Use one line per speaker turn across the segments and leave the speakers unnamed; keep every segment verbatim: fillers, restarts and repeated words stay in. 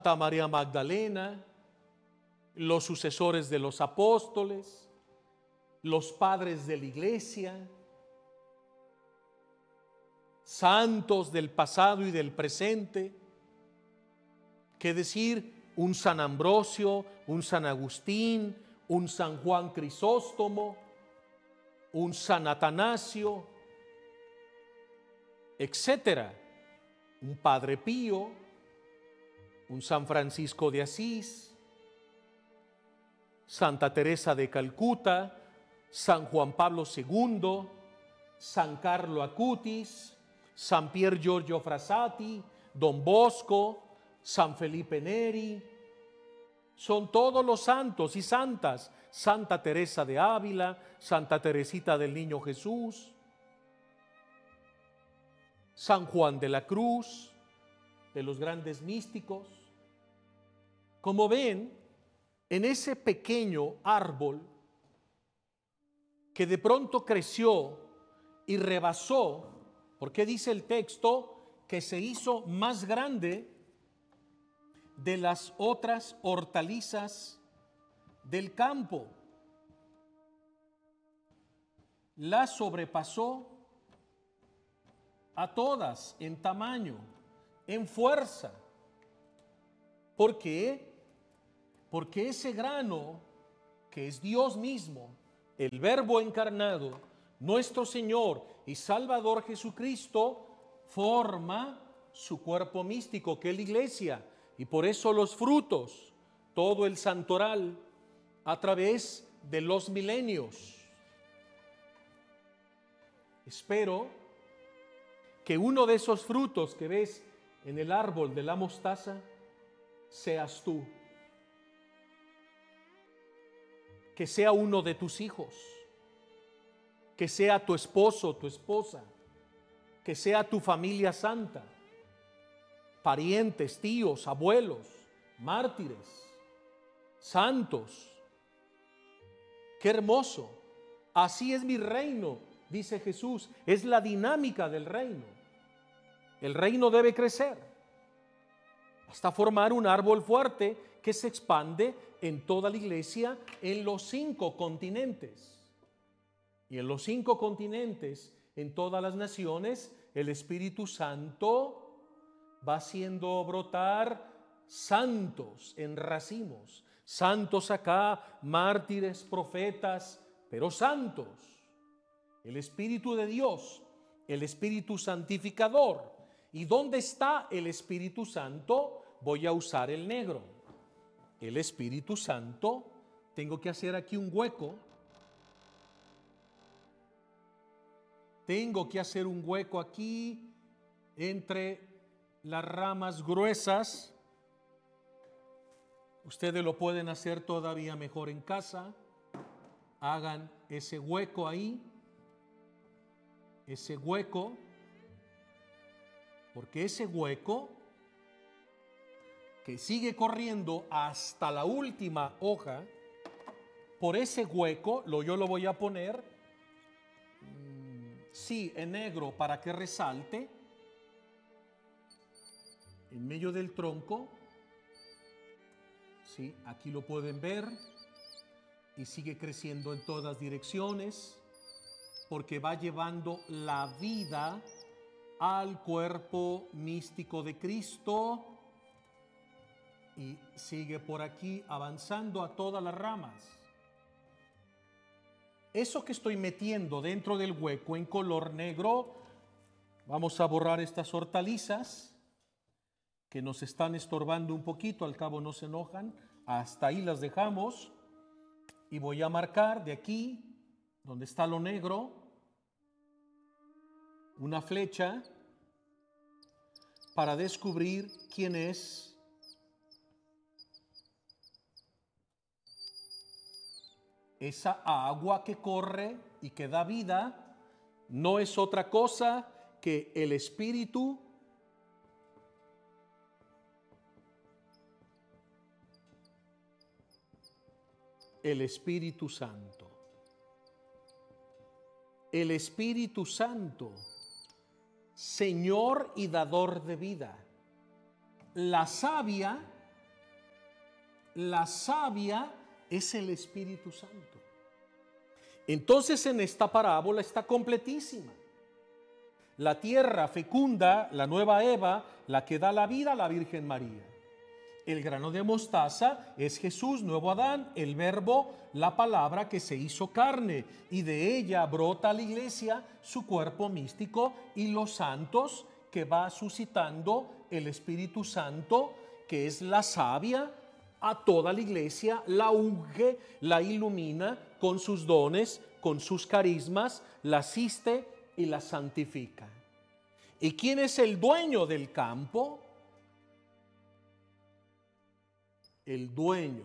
María Magdalena, los sucesores de los apóstoles, los padres de la iglesia, santos del pasado y del presente, que decir, un San Ambrosio, un San Agustín, un San Juan Crisóstomo, un San Atanasio, etcétera, un Padre Pío, un San Francisco de Asís, Santa Teresa de Calcuta, San Juan Pablo segundo, San Carlo Acutis, San Pier Giorgio Frassati, Don Bosco, San Felipe Neri. Son todos los santos y santas. Santa Teresa de Ávila, Santa Teresita del Niño Jesús, San Juan de la Cruz, de los grandes místicos. Como ven, en ese pequeño árbol que de pronto creció y rebasó, porque dice el texto que se hizo más grande de las otras hortalizas del campo, la sobrepasó a todas en tamaño, en fuerza. ¿Por qué? Porque ese grano, que es Dios mismo, el Verbo encarnado, nuestro Señor y Salvador Jesucristo, forma su cuerpo místico, que es la iglesia. Y por eso los frutos, todo el santoral, a través de los milenios. Espero que uno de esos frutos que ves en el árbol de la mostaza seas tú. Que sea uno de tus hijos, que sea tu esposo, tu esposa, que sea tu familia santa, parientes, tíos, abuelos, mártires, santos. Qué hermoso. Así es mi reino, dice Jesús. Es la dinámica del reino. El reino debe crecer hasta formar un árbol fuerte que se expande en toda la iglesia, en los cinco continentes. Y en los cinco continentes, en todas las naciones, el Espíritu Santo va haciendo brotar santos en racimos. Santos acá, mártires, profetas, pero santos. El Espíritu de Dios, el Espíritu santificador. ¿Y dónde está el Espíritu Santo? Voy a usar el negro. El Espíritu Santo, tengo que hacer aquí un hueco. Tengo que hacer un hueco aquí entre las ramas gruesas. Ustedes lo pueden hacer todavía mejor en casa. Hagan ese hueco ahí. Ese hueco. Porque ese hueco que sigue corriendo hasta la última hoja, por ese hueco lo, yo lo voy a poner, mmm, sí, en negro para que resalte, en medio del tronco. Sí, aquí lo pueden ver, y sigue creciendo en todas direcciones, porque va llevando la vida al cuerpo místico de Cristo, y sigue por aquí avanzando a todas las ramas. Eso que estoy metiendo dentro del hueco en color negro, vamos a borrar estas hortalizas que nos están estorbando un poquito, al cabo no se enojan, hasta ahí las dejamos, y voy a marcar de aquí, donde está lo negro, una flecha para descubrir quién es esa agua que corre y que da vida. No es otra cosa que el Espíritu el Espíritu Santo. El Espíritu Santo, Señor y dador de vida. La savia la savia es el Espíritu Santo. Entonces en esta parábola está completísima. La tierra fecunda, la nueva Eva, la que da la vida, la Virgen María. El grano de mostaza es Jesús, nuevo Adán, el verbo, la palabra que se hizo carne, y de ella brota la iglesia, su cuerpo místico, y los santos que va suscitando el Espíritu Santo, que es la savia, a toda la iglesia, la unge, la ilumina con sus dones, con sus carismas, la asiste y la santifica. ¿Y quién es el dueño del campo? El dueño,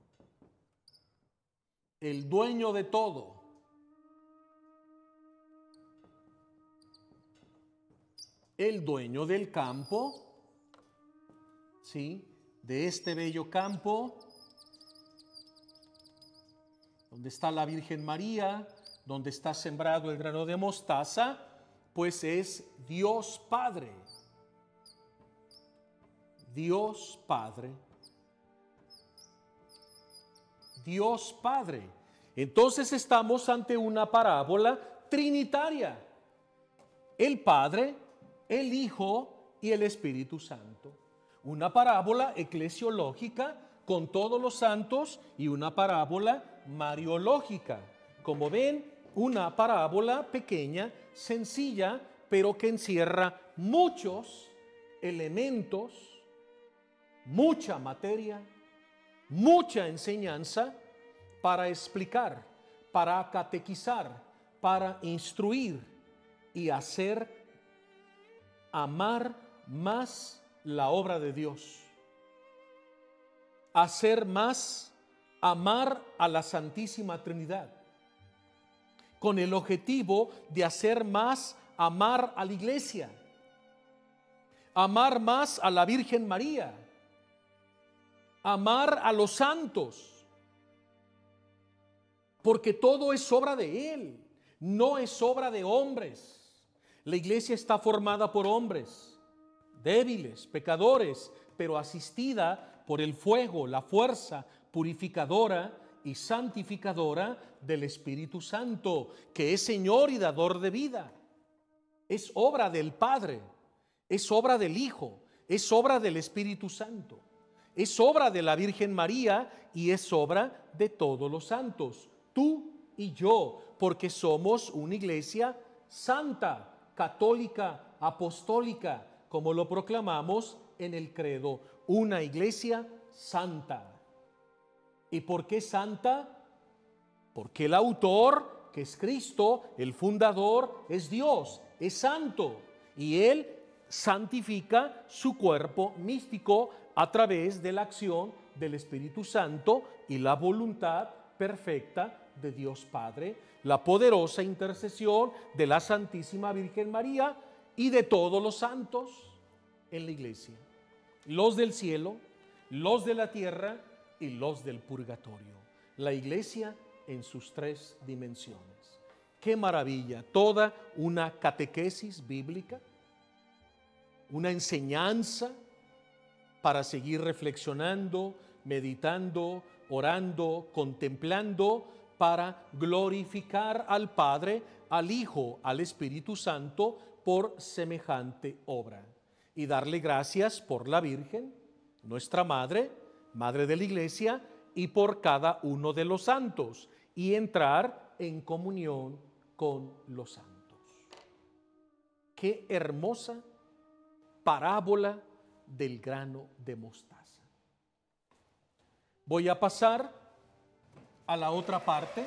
el dueño de todo. El dueño del campo, ¿sí? De este bello campo, donde está la Virgen María, donde está sembrado el grano de mostaza, pues es Dios Padre. Dios Padre. Dios Padre. Entonces estamos ante una parábola trinitaria. El Padre, el Hijo y el Espíritu Santo. Una parábola eclesiológica con todos los santos y una parábola mariológica. Como ven, una parábola pequeña, sencilla, pero que encierra muchos elementos, mucha materia, mucha enseñanza para explicar, para catequizar, para instruir y hacer amar más la obra de Dios. Hacer más amar a la Santísima Trinidad, con el objetivo de hacer más amar a la Iglesia, amar más a la Virgen María, amar a los santos, porque todo es obra de Él, no es obra de hombres. La iglesia está formada por hombres débiles, pecadores, pero asistida por el fuego, la fuerza purificadora y santificadora del Espíritu Santo, que es Señor y dador de vida. Es obra del Padre, es obra del Hijo, es obra del Espíritu Santo. Es obra de la Virgen María y es obra de todos los santos, tú y yo, porque somos una iglesia santa, católica, apostólica, como lo proclamamos en el credo, una iglesia santa. ¿Y por qué santa? Porque el autor, que es Cristo, el fundador, es Dios, es santo, y Él santifica su cuerpo místico a través de la acción del Espíritu Santo y la voluntad perfecta de Dios Padre, la poderosa intercesión de la Santísima Virgen María y de todos los santos en la iglesia, los del cielo, los de la tierra y los del purgatorio. La iglesia en sus tres dimensiones. ¡Qué maravilla! Toda una catequesis bíblica, una enseñanza para seguir reflexionando, meditando, orando, contemplando, para glorificar al Padre, al Hijo, al Espíritu Santo por semejante obra. Y darle gracias por la Virgen, nuestra Madre, Madre de la Iglesia, y por cada uno de los santos, y entrar en comunión con los santos. Qué hermosa parábola del grano de mostaza. Voy a pasar a la otra parte.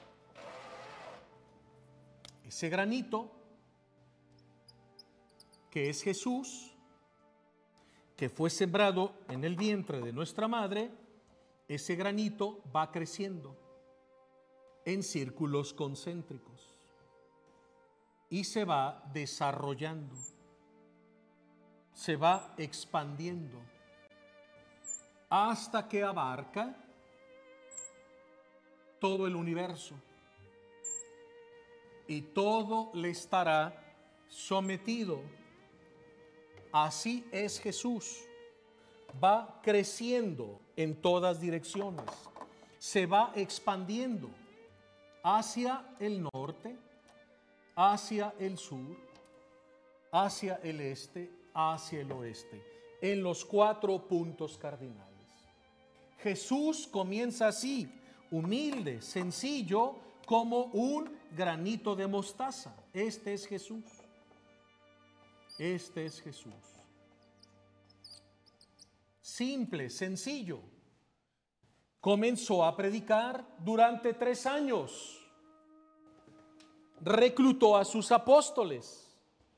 Ese granito, que es Jesús, que fue sembrado en el vientre de nuestra madre, ese granito va creciendo en círculos concéntricos y se va desarrollando, se va expandiendo hasta que abarca todo el universo y todo le estará sometido. Así es Jesús. va creciendo en todas direcciones, se va expandiendo hacia el norte, hacia el sur, hacia el este, hacia el oeste, en los cuatro puntos cardinales. Jesús comienza así, humilde, sencillo, como un granito de mostaza. Este es Jesús. Este es Jesús. Simple, sencillo. Comenzó a predicar durante tres años. Reclutó a sus apóstoles.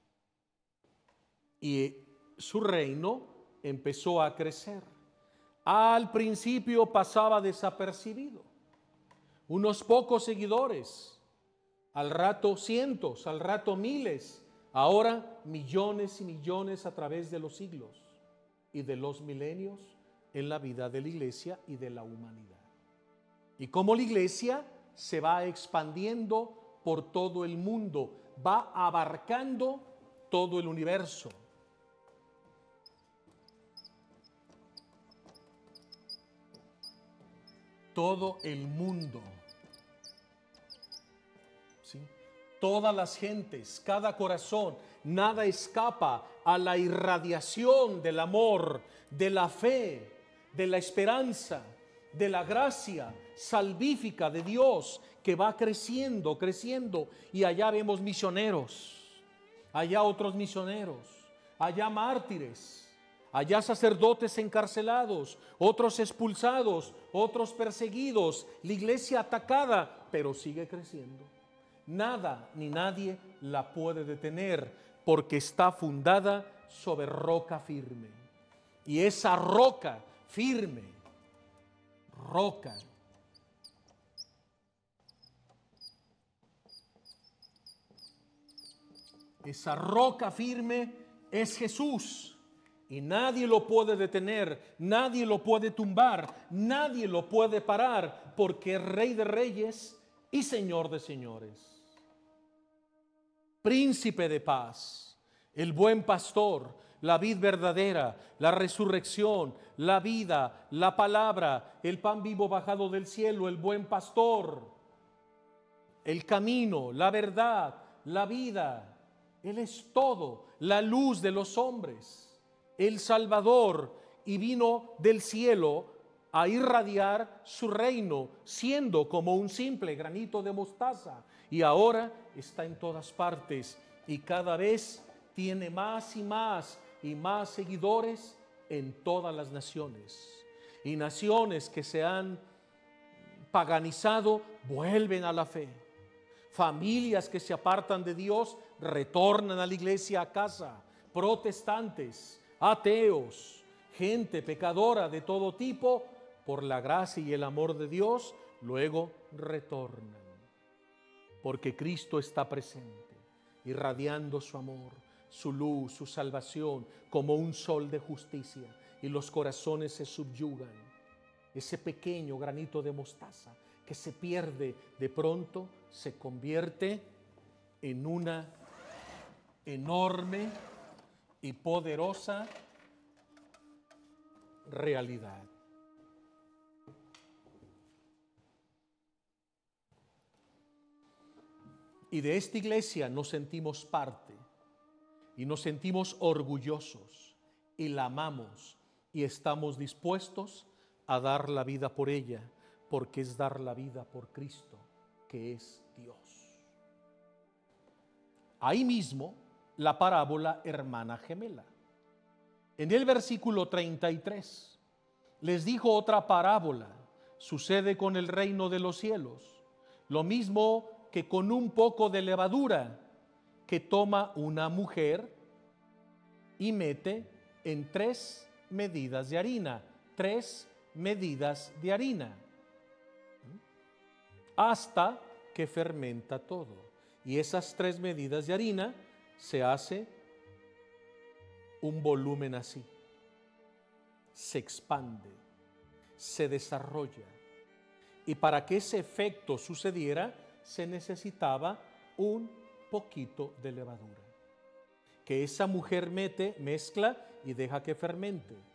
Y su reino empezó a crecer. Al principio pasaba desapercibido. Unos pocos seguidores, al rato cientos, al rato miles, ahora millones y millones a través de los siglos y de los milenios en la vida de la iglesia y de la humanidad. Y como la iglesia se va expandiendo por todo el mundo, va abarcando todo el universo. Todo el mundo. ¿Sí? Todas las gentes, cada corazón, nada escapa a la irradiación del amor, de la fe, de la esperanza, de la gracia salvífica de Dios que va creciendo, creciendo. Y allá vemos misioneros, allá otros misioneros, allá mártires, allá sacerdotes encarcelados, otros expulsados, otros perseguidos, la iglesia atacada, pero sigue creciendo. Nada ni nadie la puede detener porque está fundada sobre roca firme. Y esa roca firme, roca, esa roca firme es Jesús. Y nadie lo puede detener, nadie lo puede tumbar, nadie lo puede parar, porque es Rey de Reyes y Señor de Señores. Príncipe de paz, el buen pastor, la vid verdadera, la resurrección, la vida, la palabra, el pan vivo bajado del cielo, el buen pastor, el camino, la verdad, la vida. Él es todo, la luz de los hombres, el Salvador, y vino del cielo a irradiar su reino, siendo como un simple granito de mostaza, y ahora está en todas partes y cada vez tiene más y más y más seguidores en todas las naciones. Y naciones que se han paganizado vuelven a la fe. Familias que se apartan de Dios retornan a la iglesia a casa. Protestantes, ateos, gente pecadora de todo tipo, por la gracia y el amor de Dios, luego retornan. Porque Cristo está presente, irradiando su amor, su luz, su salvación, como un sol de justicia, y los corazones se subyugan. Ese pequeño granito de mostaza que se pierde, de pronto se convierte en una enorme y poderosa realidad. Y de esta iglesia nos sentimos parte y nos sentimos orgullosos y la amamos y estamos dispuestos a dar la vida por ella, porque es dar la vida por Cristo, que es Dios. Ahí mismo la parábola hermana gemela. En el versículo treinta y tres les dijo otra parábola. Sucede con el reino de los cielos lo mismo que con un poco de levadura que toma una mujer y mete en tres medidas de harina, tres medidas de harina, hasta que fermenta todo. Y esas tres medidas de harina se hace un volumen así, se expande, se desarrolla. Y para que ese efecto sucediera, se necesitaba un poquito de levadura, que esa mujer mete, mezcla y deja que fermente.